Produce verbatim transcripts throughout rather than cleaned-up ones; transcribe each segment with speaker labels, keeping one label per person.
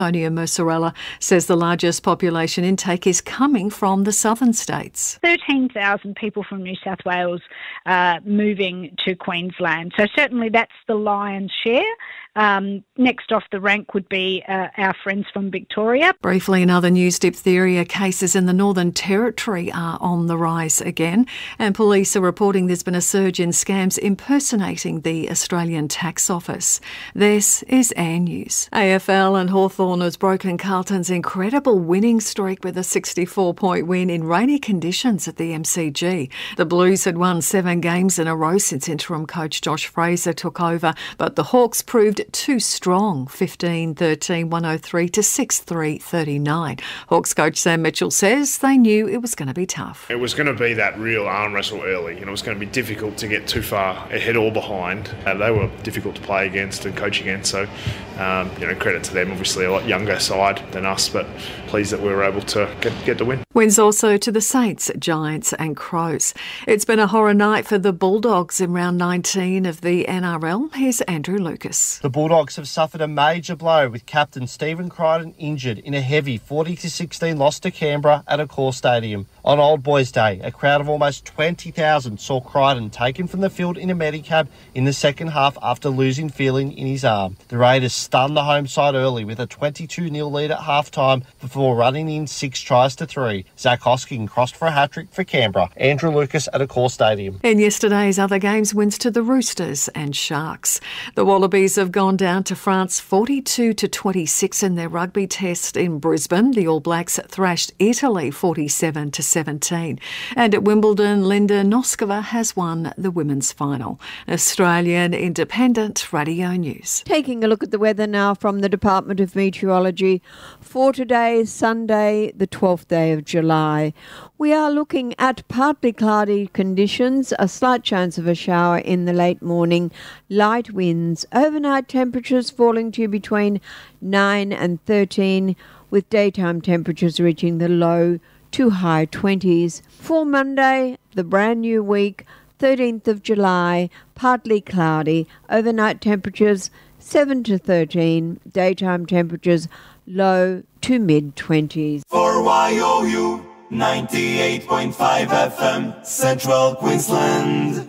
Speaker 1: Sonia Mercerella says the largest population intake is coming from the southern states.
Speaker 2: thirteen thousand people from New South Wales uh, moving to Queensland. So certainly that's the lion's share. Um, next off the rank would be uh, our friends from Victoria.
Speaker 1: Briefly, in other news, diphtheria cases in the Northern Territory are on the rise again, and police are reporting there's been a surge in scams impersonating the Australian Tax Office. This is Air News. A F L and Hawthorn has broken Carlton's incredible winning streak with a sixty-four point win in rainy conditions at the M C G. The Blues had won seven games in a row since interim coach Josh Fraser took over, but the Hawks proved too strong, fifteen thirteen, one oh three to six three thirty-nine. Hawks coach Sam Mitchell says they knew it was going to be tough.
Speaker 3: It was going to be that real arm wrestle early, and it was going to be difficult to get too far ahead or behind. Uh, they were difficult to play against and coach against, so um, you know, credit to them. Obviously a lot younger side than us, but pleased that we were able to get, get the win.
Speaker 1: Wins also to the Saints, Giants and Crows. It's been a horror night for the Bulldogs in round nineteen of the N R L. Here's Andrew Lucas.
Speaker 4: The Bulldogs have suffered a major blow with captain Stephen Crichton injured in a heavy forty to sixteen loss to Canberra at Accor Stadium. On Old Boys Day, a crowd of almost twenty thousand saw Crichton taken from the field in a Medicab in the second half after losing feeling in his arm. The Raiders stunned the home side early with a twenty-two nil lead at half-time before running in six tries to three. Zach Hosking crossed for a hat-trick for Canberra. Andrew Lucas at Accor Stadium.
Speaker 1: In yesterday's other games, wins to the Roosters and Sharks. The Wallabies have gone down to France forty-two to twenty-six in their rugby test in Brisbane. The All Blacks thrashed Italy forty-seven to seventeen. And at Wimbledon, Linda Noskova has won the women's final. Australian Independent Radio News.
Speaker 5: Taking a look at the weather now from the Department of Meteorology for today, Sunday, the twelfth day of July. We are looking at partly cloudy conditions, a slight chance of a shower in the late morning, light winds, overnight temperatures falling to between nine and thirteen, with daytime temperatures reaching the low to high twenties. For Monday, the brand new week, thirteenth of July, partly cloudy, overnight temperatures seven to thirteen, daytime temperatures low to mid-twenties.
Speaker 6: For Y O U ninety-eight point five F M, Central Queensland.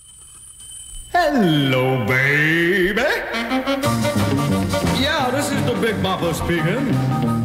Speaker 7: Hello, baby. Yeah, this is the Big Bopper speaking.